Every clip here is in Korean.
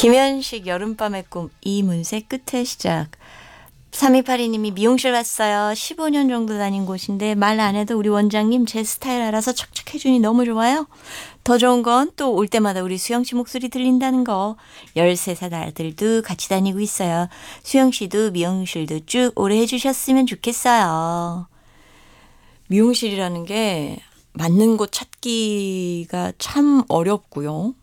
김현식 여름밤의 꿈 이문세 끝의 시작. 3282님이 미용실 왔어요. 15년 정도 다닌 곳인데 말 안 해도 우리 원장님 제 스타일 알아서 척척해주니 너무 좋아요. 더 좋은 건 또 올 때마다 우리 수영 씨 목소리 들린다는 거. 13살 아들도 같이 다니고 있어요. 수영 씨도 미용실도 쭉 오래 해주셨으면 좋겠어요. 미용실이라는 게 맞는 곳 찾기가 참 어렵고요.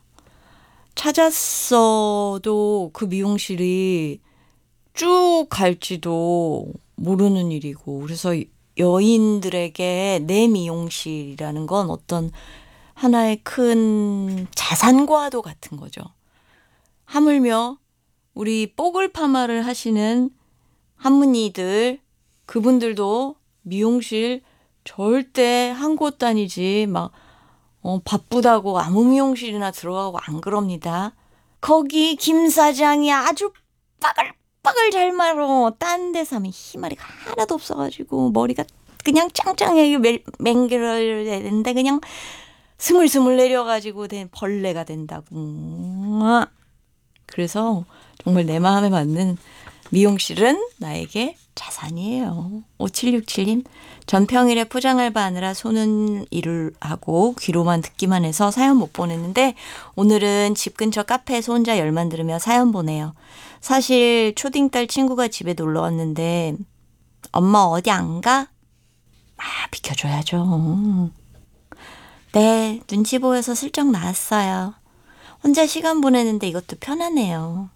찾았어도 그 미용실이 쭉 갈지도 모르는 일이고, 그래서 여인들에게 내 미용실이라는 건 어떤 하나의 큰 자산과도 같은 거죠. 하물며 우리 뽀글 파마를 하시는 할머니들, 그분들도 미용실 절대 한 곳 다니지 막 바쁘다고 아무 미용실이나 들어가고 안 그럽니다. 거기 김 사장이 아주 빠글빠글 잘 말어. 딴 데서 하면 희마리가 하나도 없어가지고 머리가 그냥 짱짱하게 맹글어야 되는데 그냥 스물스물 내려가지고 된 벌레가 된다고. 그래서 정말 내 마음에 맞는 미용실은 나에게 자산이에요. 5767님. 전 평일에 포장알바 하느라 손은 일을 하고 귀로만 듣기만 해서 사연 못 보냈는데 오늘은 집 근처 카페에서 혼자 열만 들으며 사연 보내요. 사실 초딩딸 친구가 집에 놀러 왔는데 엄마 어디 안 가? 비켜줘야죠. 네, 눈치 보여서 슬쩍 나왔어요. 혼자 시간 보내는데 이것도 편하네요.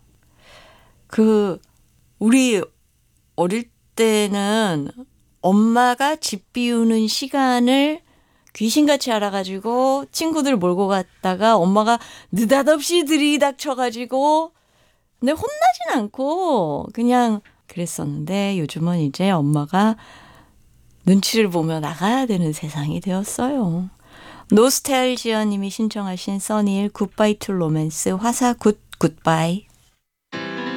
우리 어릴 때는 엄마가 집 비우는 시간을 귀신같이 알아가지고 친구들 몰고 갔다가 엄마가 느닷없이 들이닥쳐가지고 근데 혼나진 않고 그냥 그랬었는데 요즘은 이제 엄마가 눈치를 보며 나가야 되는 세상이 되었어요. 노스텔지어 님이 신청하신 써니의 굿바이 투 로맨스 화사 굿바이.